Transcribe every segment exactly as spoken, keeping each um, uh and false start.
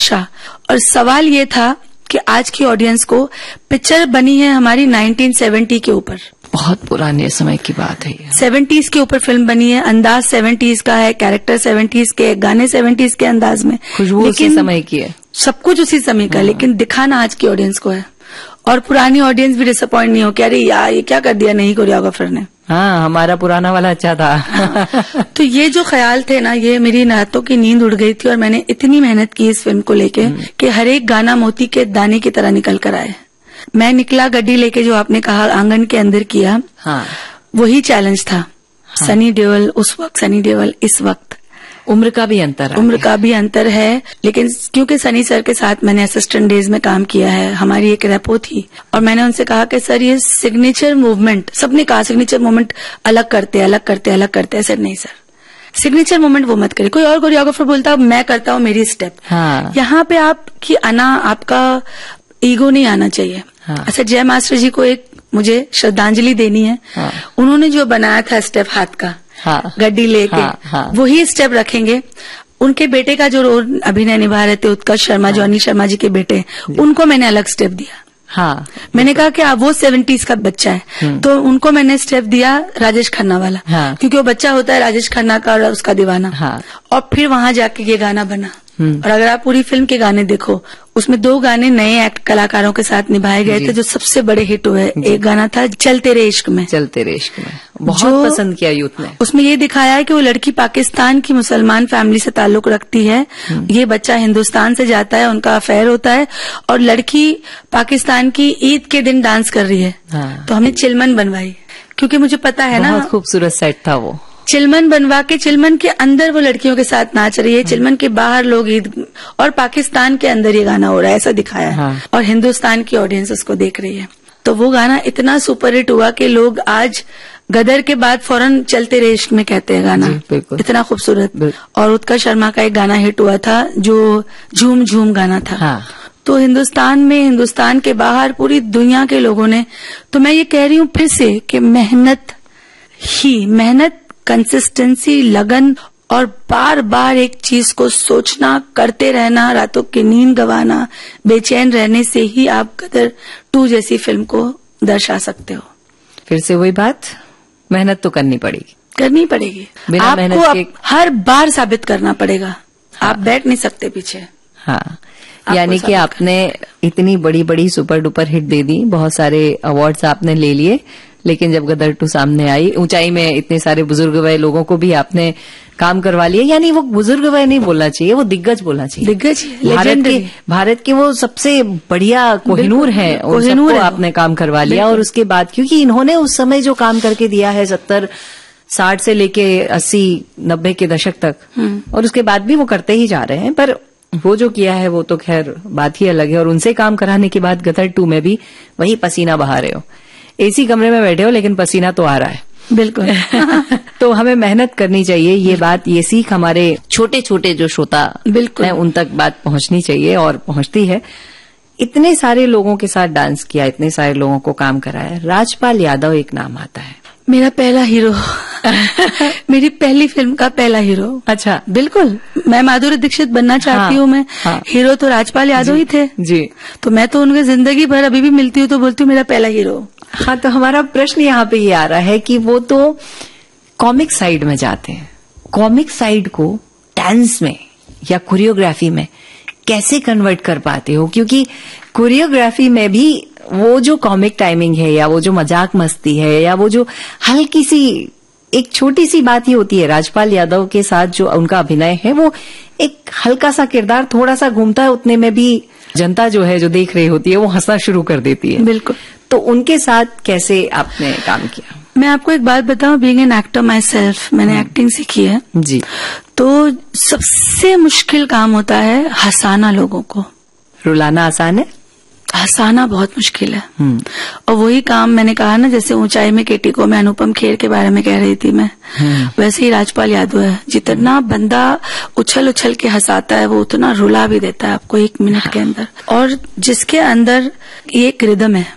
और सवाल ये था कि आज की ऑडियंस को, पिक्चर बनी है हमारी नाइनटीन सेवेंटी के ऊपर, बहुत पुराने समय की बात है ये। सेवेंटीज के ऊपर फिल्म बनी है, अंदाज सेवेंटीज का है, कैरेक्टर सेवेंटीज के, गाने सेवेंटीज के अंदाज में, खुशबू उसी समय की है, सब कुछ उसी समय का, लेकिन दिखाना आज की ऑडियंस को है। और पुरानी ऑडियंस भी डिसअपॉइंट नहीं हो कि अरे यार ये क्या कर दिया नहीं कोरियोग्राफर ने। हाँ, हमारा पुराना वाला अच्छा था। हाँ, तो ये जो ख्याल थे ना, ये मेरी रातों की नींद उड़ गई थी और मैंने इतनी मेहनत की इस फिल्म को लेके कि हर एक गाना मोती के दाने की तरह निकल कर आए। मैं निकला गड्डी लेके, जो आपने कहा आंगन के अंदर किया, हाँ, वही चैलेंज था। हाँ। सनी देओल उस वक्त, सनी देओल इस वक्त, उम्र का भी अंतर है, उम्र का भी अंतर है, लेकिन क्योंकि सनी सर के साथ मैंने असिस्टेंट डेज में काम किया है, हमारी एक रेपो थी, और मैंने उनसे कहा कि सर ये सिग्नेचर मूवमेंट, सबने कहा सिग्नेचर मूवमेंट अलग करते अलग करते अलग करते हैं। सर नहीं सर, सिग्नेचर मूवमेंट वो मत करिए। कोई और कोरियोग्राफर बोलता मैं करता हूँ मेरी स्टेप, हाँ। यहाँ पे आपकी आना, आपका ईगो नहीं आना चाहिए। हाँ। अच्छा, जय मास्टर जी को एक मुझे श्रद्धांजलि देनी है। हाँ। उन्होंने जो बनाया था स्टेप हाथ का, हाँ, गड्डी लेके, हाँ, हाँ, वही स्टेप रखेंगे। उनके बेटे का जो रोल अभिनय निभा रहे थे उत्कर्ष शर्मा, हाँ, जो अनिल शर्मा जी के बेटे, उनको मैंने अलग स्टेप दिया। हाँ, मैंने कहा कि आप वो सेवेंटीज का बच्चा है, तो उनको मैंने स्टेप दिया राजेश खन्ना वाला, हाँ, क्योंकि वो बच्चा होता है राजेश खन्ना का और उसका दीवाना। हाँ, और फिर वहां जाके ये गाना बना। और अगर आप पूरी फिल्म के गाने देखो, उसमें दो गाने नए एक्ट कलाकारों के साथ निभाए गए थे जो सबसे बड़े हिट हुए। एक गाना था चल तेरे इश्क में, चल तेरे इश्क में बहुत पसंद किया यूथ ने। उसमें ये दिखाया है कि वो लड़की पाकिस्तान की मुसलमान फैमिली से ताल्लुक रखती है, ये बच्चा हिंदुस्तान से जाता है, उनका अफेयर होता है, और लड़की पाकिस्तान की ईद के दिन डांस कर रही है। हाँ। तो हमने चिलमन बनवाई, क्योंकि मुझे पता है ना, बहुत खूबसूरत सेट था वो। चिलमन बनवा के, चिलमन के अंदर वो लड़कियों के साथ नाच रही है, चिलमन के बाहर लोग ईद, और पाकिस्तान के अंदर ये गाना हो रहा है, ऐसा दिखाया है। हाँ। और हिंदुस्तान की ऑडियंस उसको देख रही है। तो वो गाना इतना सुपर हिट हुआ कि लोग आज गदर के बाद फौरन चलते रे इश्क में कहते हैं गाना, इतना खूबसूरत। और उत्कर्ष शर्मा का एक गाना हिट हुआ था जो झूम झूम गाना था। हाँ। तो हिंदुस्तान में, हिंदुस्तान के बाहर पूरी दुनिया के लोगों ने, तो मैं ये कह रही हूँ फिर से कि मेहनत ही, मेहनत, कंसिस्टेंसी, लगन, और बार बार एक चीज को सोचना, करते रहना, रातों की नींद गंवाना, बेचैन रहने से ही आप गदर टू जैसी फिल्म को दर्शा सकते हो। फिर से वही बात, मेहनत तो करनी पड़ेगी, करनी पड़ेगी, आपको के... हर बार साबित करना पड़ेगा। हाँ। आप बैठ नहीं सकते पीछे। हाँ, यानी कि आपने इतनी बड़ी बड़ी सुपर डुपर हिट दे दी, बहुत सारे अवार्ड्स आपने ले लिए, लेकिन जब गदर टू सामने आई, ऊंचाई में इतने सारे बुजुर्ग वय लोगों को भी आपने काम करवा लिया। यानी वो बुजुर्ग वय नहीं बोलना चाहिए, वो दिग्गज बोलना चाहिए। दिग्गज, भारत के भारत के वो सबसे बढ़िया कोहिनूर हैं, और सबको आपने काम करवा लिया। और उसके बाद, क्योंकि इन्होंने उस समय जो काम करके दिया है, सत्तर साठ से लेके अस्सी नब्बे के दशक तक, और उसके बाद भी वो करते ही जा रहे हैं, पर वो जो किया है वो तो खैर बात ही अलग है। और उनसे काम कराने के बाद गदर टू में भी वही पसीना बहा रहे हो, एसी कमरे में बैठे हो, लेकिन पसीना तो आ रहा है। बिल्कुल। तो हमें मेहनत करनी चाहिए, ये बात, ये सीख हमारे छोटे छोटे जो श्रोता बिल्कुल है उन तक बात पहुंचनी चाहिए, और पहुंचती है। इतने सारे लोगों के साथ डांस किया, इतने सारे लोगों को काम कराया, राजपाल यादव एक नाम आता है। मेरा पहला हीरो। मेरी पहली फिल्म का पहला हीरो। अच्छा। बिल्कुल, मैं माधुरी दीक्षित बनना चाहती हूँ। हाँ, मैं हाँ, हीरो तो राजपाल यादव ही थे जी। तो मैं तो उनके जिंदगी भर अभी भी मिलती हूँ तो बोलती हूँ मेरा पहला हीरो। हाँ, तो हमारा प्रश्न यहाँ पे ये आ रहा है कि वो तो कॉमिक साइड में जाते हैं, कॉमिक साइड को डांस में या कोरियोग्राफी में कैसे कन्वर्ट कर पाते हो? क्योंकि कोरियोग्राफी में भी वो जो कॉमिक टाइमिंग है, या वो जो मजाक मस्ती है, या वो जो हल्की सी एक छोटी सी बात ही होती है। राजपाल यादव के साथ जो उनका अभिनय है, वो एक हल्का सा किरदार थोड़ा सा घूमता है, उतने में भी जनता जो है, जो देख रही होती है, वो हंसना शुरू कर देती है। बिल्कुल। तो उनके साथ कैसे आपने काम किया? मैं आपको एक बात बताऊं, being an actor my self, मैंने एक्टिंग सीखी है जी। तो सबसे मुश्किल काम होता है हंसाना लोगों को। रुलाना आसान है, हंसाना बहुत मुश्किल है। और वही काम मैंने कहा ना, जैसे ऊंचाई में केटी को मैं अनुपम खेर के बारे में कह रही थी मैं, वैसे ही राजपाल यादव है। जितना बंदा उछल उछल के हंसाता है, वो उतना रुला भी देता है आपको एक मिनट के अंदर। और जिसके अंदर एक रिदम है,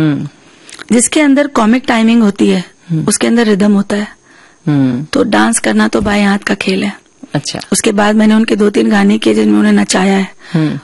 जिसके अंदर कॉमिक टाइमिंग होती है, उसके अंदर रिदम होता है। तो डांस करना तो बाएं हाथ का खेल है। अच्छा। उसके बाद मैंने उनके दो तीन गाने किए जिनमें उन्हें नचाया है।